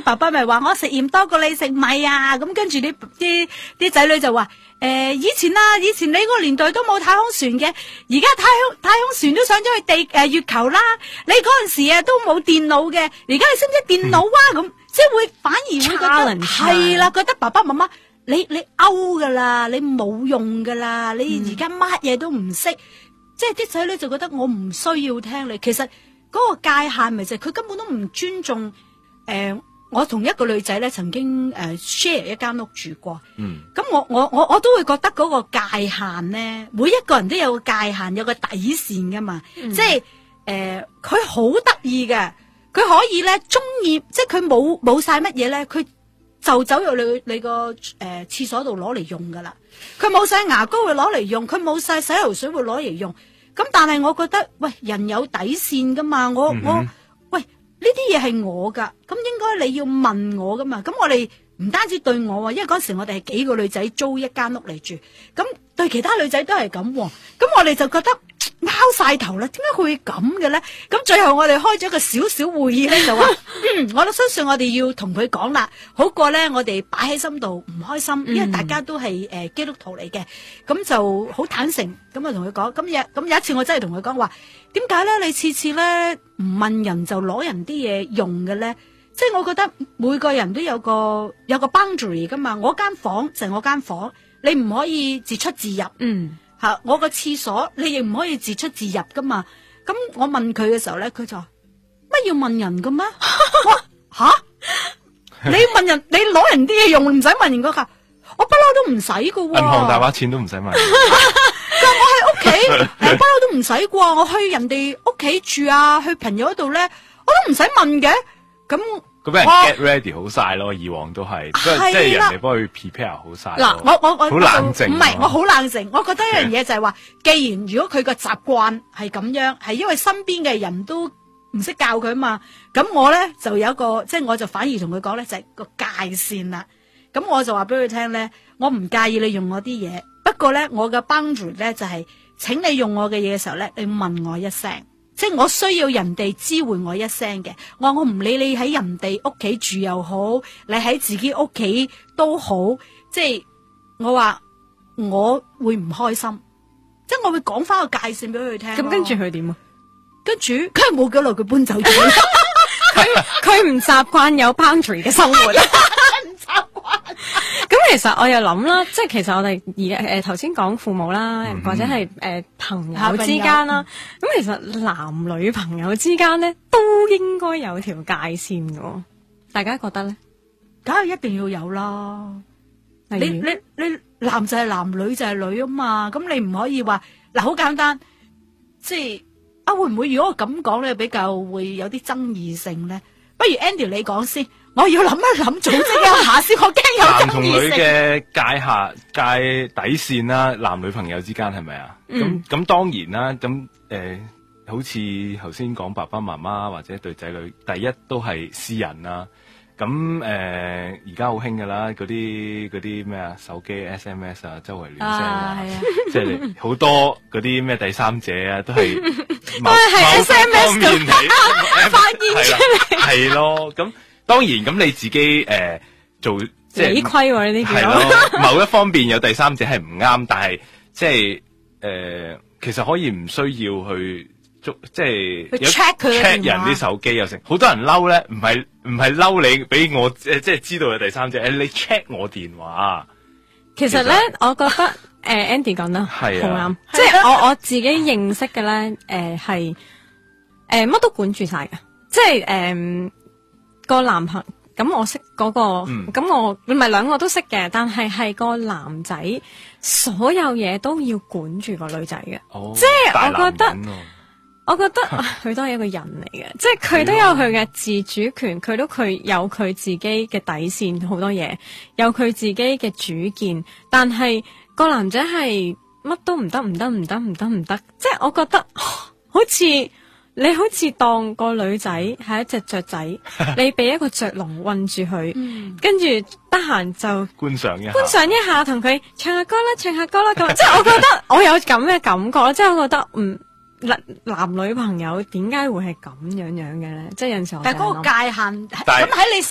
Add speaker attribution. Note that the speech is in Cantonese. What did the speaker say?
Speaker 1: 爸爸咪話我食鹽多過你食米啊，咁跟住啲仔女就話以前你嗰個年代都冇太空船嘅，而家太空船都上咗去月球啦，你嗰陣時啊都冇電腦嘅，而家你識唔識電腦啊？咁即係會反而會覺得係啦，覺得爸爸媽媽你勾噶啦，你冇用噶啦，你而家乜嘢都唔識，即係啲仔女就覺得我唔需要聽你。其實嗰個界限咪就係佢根本都唔尊重。我同一個女仔咧曾經share 一間屋住過，咁我都會覺得嗰個界限咧，每一個人都有個界限，有個底線噶嘛，即係佢好得意嘅，佢可以咧中意，即係佢冇晒乜嘢咧，佢就走入你個廁所度攞嚟用噶啦，佢冇晒牙膏會攞嚟用，佢冇晒洗頭水會攞嚟用，咁但係我覺得喂，人有底線噶嘛，我喂呢啲嘢係我噶，咁應該你要問我噶嘛，咁我哋唔單止對我，因為嗰時我哋係幾個女仔租一間屋嚟住，咁對其他女仔都係咁，咁我哋就覺得拗晒頭啦，點解佢會咁嘅咧？咁最後我哋開咗一個小小會議咧，就話我都相信我哋要同佢講啦，好過咧我哋擺喺心度唔開心，因為大家都係基督徒嚟嘅，咁就好坦誠咁啊同佢講。咁有一次我真係同佢講話，點解咧你次次咧唔問人就攞人啲嘢用嘅咧？即係我覺得每個人都有個 boundary 噶嘛，我間房就係我間房，你唔可以自出自入。吓，我個廁所你亦唔可以自出自入噶嘛。咁我問佢嘅時候咧，佢就話乜要問人噶咩？吓，你問人，你攞人啲嘢用唔使問人噶，我不嬲都唔使噶。銀
Speaker 2: 行大把錢都唔使問。
Speaker 1: 我喺屋企不嬲都唔使啩，我去人哋屋企住啊，去朋友嗰度咧，我都唔使問嘅。咁
Speaker 2: 俾人 get ready 好晒咯，以往都係即係人哋幫佢 prepare 好晒。
Speaker 1: 嗱，我
Speaker 2: 好冷靜，
Speaker 1: 唔係我好冷靜。我覺得一樣嘢就係話，既然如果佢個習慣係咁樣，係因為身邊嘅人都唔識教佢嘛，咁我咧就有一個，即係我就反而同佢講咧，就係個界線啦。咁我就話俾佢聽咧，我唔介意你用我啲嘢，不過咧我嘅 boundary 咧就係，請你用我嘅嘢嘅時候咧，你問我一聲。即係我需要人哋知會我一聲嘅，我唔理你喺人哋屋企住又好，你喺自己屋企都好，即係我話我會唔開心，即係我會講翻個界線俾佢聽。
Speaker 3: 咁跟住佢點啊？
Speaker 1: 跟住佢係冇幾耐佢搬走咗，
Speaker 3: 佢唔習慣有 boundary 嘅生活。咁其實我又諗啦，即係其實我哋而家頭先講父母啦，或者係朋友之間啦，咁其實男女朋友之間咧都應該有條界線嘅，大家覺得咧？
Speaker 1: 梗係一定要有啦。你男就係男，女就係女啊嘛，咁你唔可以話嗱好簡單，即係會唔會如果我咁講咧比較會有啲爭議性咧？不如 Andy 你講先。我要諗一諗，組織一下先，我驚有爭議性。男同女嘅
Speaker 2: 界底線啦，男女朋友之間係咪啊？咁當然啦，咁好似頭先講爸爸媽媽或者對仔女，第一都係私人啦。咁而家好興噶啦，嗰啲咩啊，手機 SMS 啊，周圍亂 send 啊，即係好多嗰啲咩第三者啊，都係某方面嚟
Speaker 3: 發現出嚟，
Speaker 2: 係咯咁。當然咁你自己做即係
Speaker 3: 理虧喎呢啲
Speaker 2: 係咯，某一方面有第三者係唔啱，但係即係其實可以唔需要去即係 check 人啲手機又成，好多人嬲咧，唔係嬲你俾我即係知道有第三者，你 check 我電話。
Speaker 3: 其實咧，我覺得Andy 講得好啱，即係我自己認識嘅咧，係乜都管住晒嘅，即係個男朋友咁我識嗰個，咁我唔係兩個都識嘅，但係個男仔所有嘢都要管住個女仔嘅，即係我覺得佢都係一個人嚟嘅，即係佢都有佢嘅自主權，佢有佢自己嘅底線，好多嘢有佢自己嘅主見，但係個男仔係乜都唔得，即係我覺得你好似當個女仔係一隻雀仔，你俾一個雀籠韞住佢，跟住得閒就觀賞一下，同佢唱下歌啦咁。即係我覺得我有咁嘅感覺，即係我覺得男女朋友點解會係咁樣嘅咧？即係有陣時我，
Speaker 1: 但係嗰個界限咁喺你